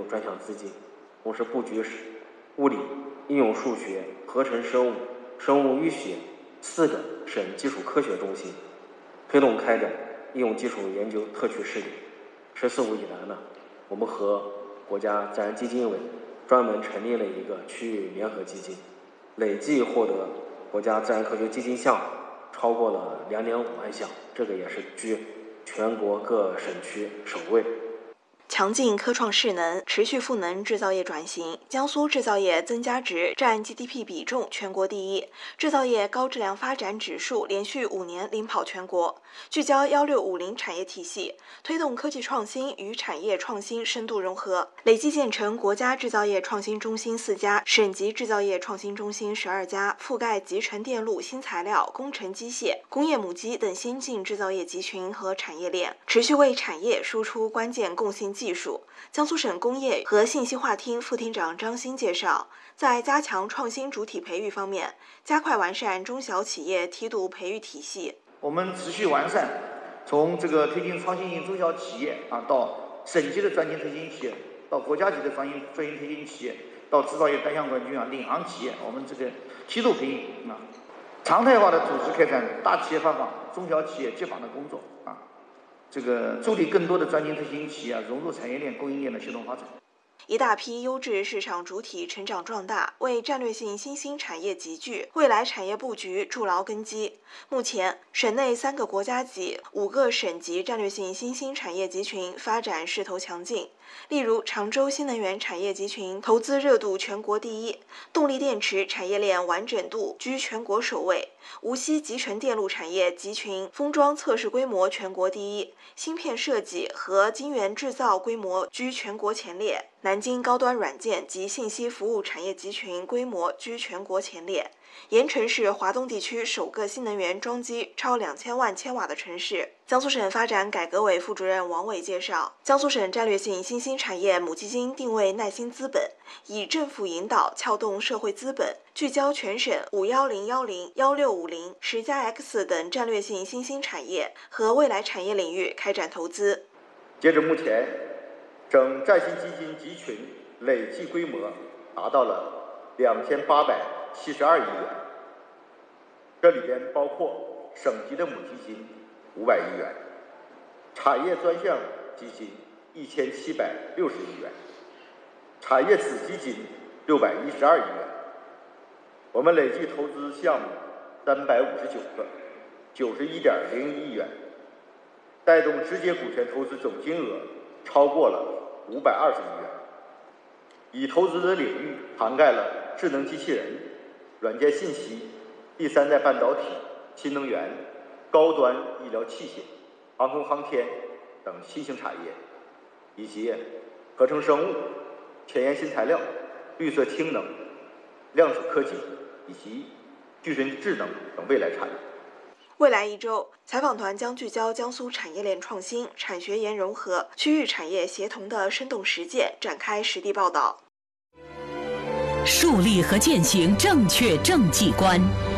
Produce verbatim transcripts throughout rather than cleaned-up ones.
有专项资金，同时布局物理、应用数学、合成生物、生物医学四个省基础科学中心，推动开展应用技术研究特区试点。十四五以来呢，我们和国家自然基金委专门成立了一个区域联合基金，累计获得国家自然科学基金项目超过了两点五万项，这个也是居全国各省区首位。 强劲科创势能，持续赋能制造业转型。江苏制造业增加值占 G D P 比重全国第一，制造业高质量发展指数连续五年领跑全国。聚焦幺六五零产业体系，推动科技创新与产业创新深度融合，累计建成国家制造业创新中心四家，省级制造业创新中心十二家，覆盖集成电路、新材料、工程机械、工业母机等先进制造业集群和产业链，持续为产业输出关键共性技术。江苏省工业和信息化厅副厅长张鑫介绍，在加强创新主体培育方面，加快完善中小企业梯度培育体系。 我们持续完善从这个推进创新型中小企业啊，到省级的专精推进企业，到国家级的专精专精推进企业，到制造业单项冠军啊、领航企业，我们这个梯度培育啊，常态化的组织开展大企业发访、中小企业接访的工作啊。这个助力更多的专精推进企业融入产业链、供应链的协同发展。 一大批优质市场主体成长壮大，为战略性新兴产业集聚、未来产业布局筑牢根基。目前，省内三个国家级、五个省级战略性新兴产业集群发展势头强劲。例如，常州新能源产业集群投资热度全国第一，动力电池产业链完整度居全国首位；无锡集成电路产业集群封装测试规模全国第一，芯片设计和晶圆制造规模居全国前列；南京高端软件及信息服务产业集群规模居全国前列。盐城是华东地区首个新能源装机超两千万千瓦的城市。江苏省发展改革委副主任王伟介绍，江苏省战略性新兴产业母基金定位耐心资本，以政府引导撬动社会资本，聚焦全省五幺零幺零、幺六五零、十加 X 等战略性新兴产业和未来产业领域开展投资。 截至目前，省战新基金集群累计规模达到了两千八百七十二亿元，这里边包括省级的母基金五百亿元，产业专项基金一千七百六十亿元，产业子基金六百一十二亿元。我们累计投资项目三百五十九个，九十一点零亿元，带动直接股权投资总金额超过了五百二十亿元。已投资的领域涵盖了智能机器人、软件信息、第三代半导体、新能源、高端医疗器械、航空航天等新兴产业，以及合成生物、前沿新材料、绿色氢能、量子科技以及矩阵智能等未来产业。 未来一周，采访团将聚焦江苏产业链创新、产学研融合、区域产业协同的生动实践，展开实地报道。 树立和践行正确政绩观。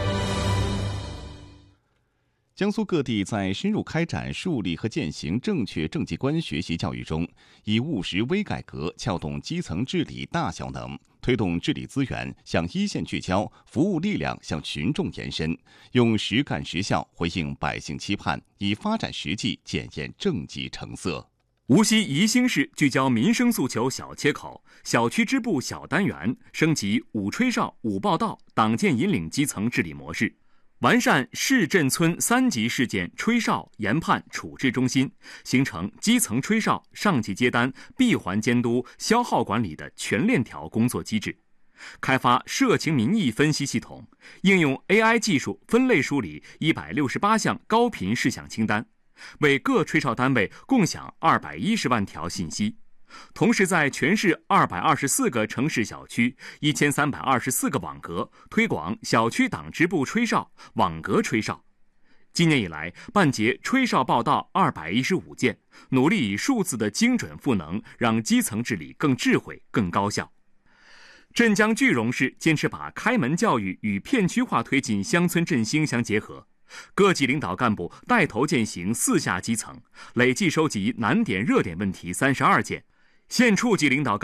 江苏各地在深入开展树立和践行正确政绩观学习教育中，以务实微改革撬动基层治理大效能，推动治理资源向一线聚焦，服务力量向群众延伸，用实干实效回应百姓期盼，以发展实际检验政绩成色。 无锡宜兴市聚焦民生诉求小切口、小区支部小单元，升级五吹哨、五报到、党建引领基层治理模式，完善市镇村三级事件吹哨研判处置中心，形成基层吹哨、上级接单、闭环监督、消耗管理的全链条工作机制。开发社情民意分析系统，应用 A I 技术分类梳理一百六十八项高频事项清单，为各吹哨单位共享二百一十万条信息。同时，在全市二百二十四个城市小区、一千三百二十四个网格推广小区党支部吹哨、网格吹哨。今年以来，办结吹哨报到二百一十五件，努力以数字的精准赋能，让基层治理更智慧、更高效。镇江句容市坚持把开门教育与片区化推进乡村振兴相结合，各级领导干部带头践行四下基层，累计收集难点热点问题三十二件，县处级领导干部